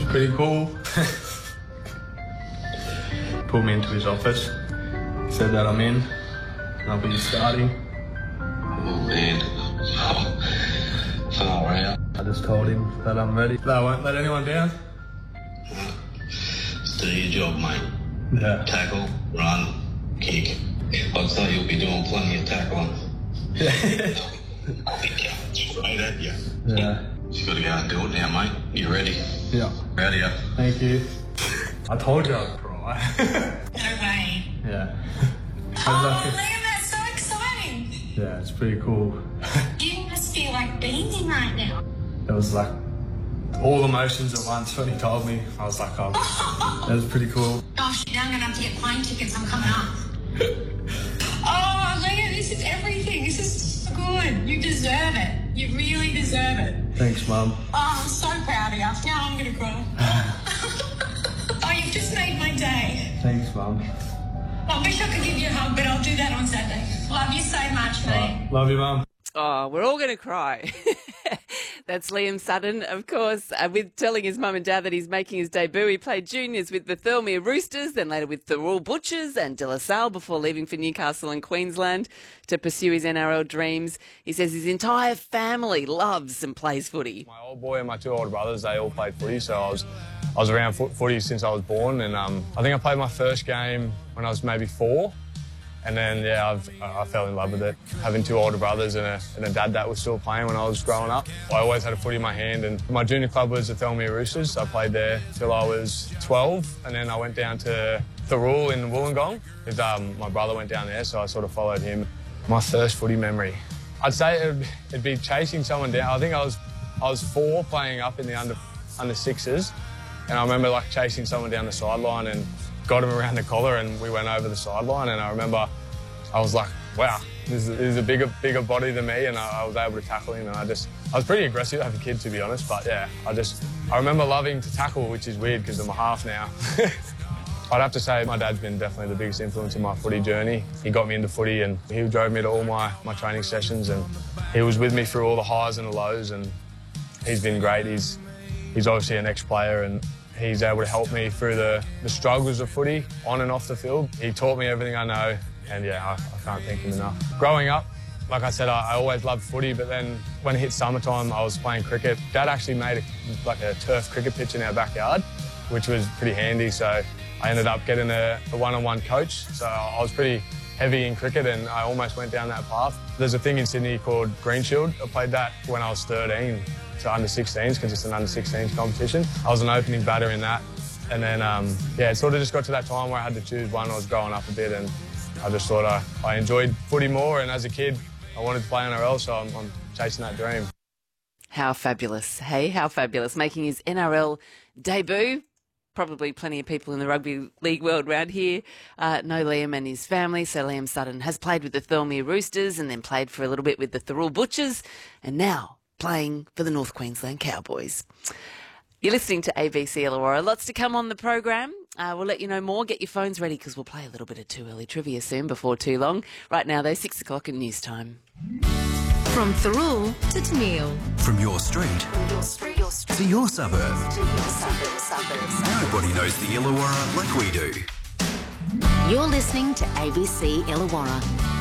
pretty cool. Pulled me into his office, said that I'm in, and I'll be starting. Oh man. Far out. I just told him that I'm ready. That I won't let anyone down. Just do your job, mate. Yeah. Tackle, run, kick. I'd say you'll be doing plenty of tackling. I'll be coming straight at you. Yeah. You gotta go and do it now, mate. You ready? Yeah. Ready up. Thank you. I told you I'd cry. No way. Yeah. Oh, Liam, that's so exciting. Yeah, it's pretty cool. You must feel like beaming right now. It was like all emotions at once when he told me. I was like, oh, that was pretty cool. Gosh, now I'm going to have to get plane tickets. I'm coming up. Oh, Liam, this is everything. This is so good. You deserve it. You really deserve it. Thanks, Mum. Oh, I'm so proud of you. Now I'm going to cry. Oh, you've just made my day. Thanks, Mum. I wish I could give you a hug, but I'll do that on Saturday. Love you so much, mate. Love you, Mum. Oh, we're all going to cry. That's Liam Sutton, of course, with telling his mum and dad that he's making his debut. He played juniors with the Thirlmere Roosters, then later with the Royal Butchers and De La Salle before leaving for Newcastle and Queensland to pursue his NRL dreams. He says his entire family loves and plays footy. My old boy and my two older brothers, they all played footy, so I was around footy since I was born, and I think I played my first game when I was maybe 4. And then, yeah, I fell in love with it. Having two older brothers and a dad that was still playing when I was growing up. I always had a footy in my hand, and my junior club was the Thirlmere Roosters. I played there till I was 12, and then I went down to Thirroul in Wollongong, because my brother went down there, so I sort of followed him. My first footy memory. I'd say it'd be chasing someone down. I think I was 4 playing up in the under sixes, and I remember like chasing someone down the sideline and got him around the collar, and we went over the sideline, and I remember I was like, wow, this is a bigger body than me, and I was able to tackle him, and I was pretty aggressive as a kid, to be honest, but yeah, I remember loving to tackle, which is weird because I'm a half now. I'd have to say my dad's been definitely the biggest influence in my footy journey. He got me into footy, and he drove me to all my training sessions, and he was with me through all the highs and the lows, and he's been great. He's obviously an ex-player, and he's able to help me through the struggles of footy on and off the field. He taught me everything I know, and yeah, I can't thank him enough. Growing up, like I said, I always loved footy, but then when it hit summertime, I was playing cricket. Dad actually made a turf cricket pitch in our backyard, which was pretty handy, so I ended up getting a one-on-one coach. So I was pretty heavy in cricket, and I almost went down that path. There's a thing in Sydney called Green Shield. I played that when I was 13. To under 16s, because it's an under 16s competition. I was an opening batter in that, and then yeah, it sort of just got to that time where I had to choose one. I was growing up a bit, and I just thought I enjoyed footy more, and as a kid I wanted to play NRL, so I'm chasing that dream. How fabulous, hey, how fabulous. Making his NRL debut. Probably plenty of people in the rugby league world around here know Liam and his family. So Liam Sutton has played with the Thirlmere Roosters and then played for a little bit with the Thirroul Butchers, and now playing for the North Queensland Cowboys. You're listening to ABC Illawarra. Lots to come on the program. We'll let you know more. Get your phones ready because we'll play a little bit of Too Early Trivia soon, before too long. Right now, though, 6 o'clock in news time. From Thirroul to Tenniel. From your street, to your suburb. Nobody knows the Illawarra like we do. You're listening to ABC Illawarra.